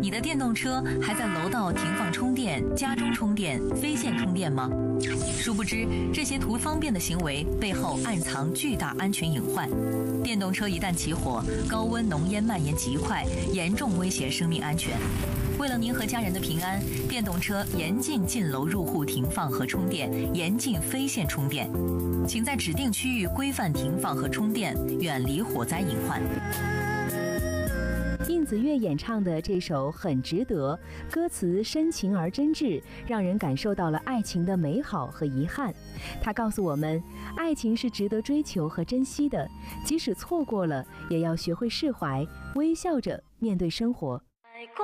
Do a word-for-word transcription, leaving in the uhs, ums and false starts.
你的电动车还在楼道停放充电、家中充电、非线充电吗？殊不知，这些图方便的行为背后暗藏巨大安全隐患。电动车一旦起火，高温浓烟蔓延极快，严重威胁生命安全。为了您和家人的平安，电动车严禁进楼入户停放和充电，严禁非线充电。请在指定区域规范停放和充电，远离火灾隐患。 应子月演唱的这首《很值得》，歌词深情而真挚，让人感受到了爱情的美好和遗憾。它告诉我们，爱情是值得追求和珍惜的，即使错过了，也要学会释怀，微笑着面对生活。